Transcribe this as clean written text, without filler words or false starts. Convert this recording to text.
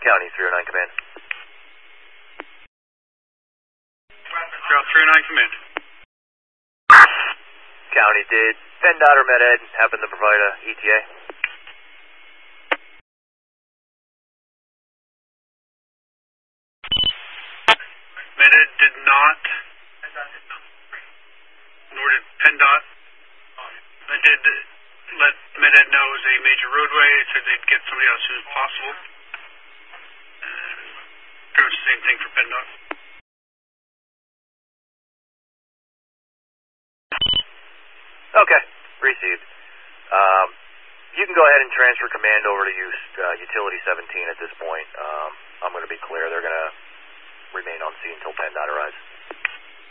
County 309 Command. Route 309 Command. County, did PennDOT or Med-Ed happen to provide a ETA? Med-Ed did not, nor did PennDOT. I did let Med-Ed know it was a major roadway. It said they'd get somebody out as soon as possible. Pretty much the same thing for PennDOT. Okay, received. You can go ahead and transfer command over to use Utility 17 at this point. I'm going to be clear. They're going to remain on scene until PennDOT arrives.